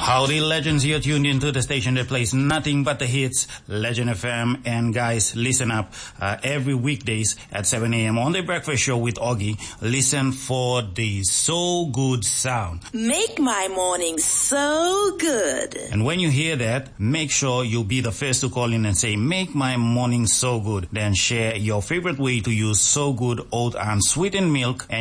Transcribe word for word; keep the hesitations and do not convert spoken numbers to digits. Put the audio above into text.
Howdy legends, you're tuned into the station that plays nothing but the hits, Legend F M. And guys, listen up. Uh, every weekdays at seven a.m. on the breakfast show with Augie, listen for the So Good sound. Make my morning so good. And when you hear that, make sure you'll be the first to call in and say, make my morning so good. Then share your favorite way to use So Good oat and sweetened milk and